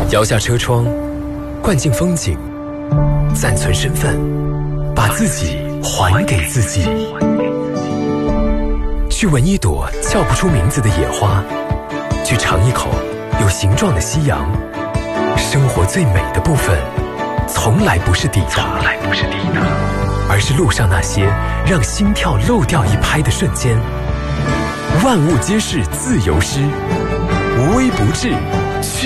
摇下车窗，灌进风景，暂存身份，把自己还给自己。去闻一朵叫不出名字的野花，去尝一口有形状的夕阳。生活最美的部分，从来不是抵达，而是路上那些让心跳漏掉一拍的瞬间。万物皆是自由诗，无微不至。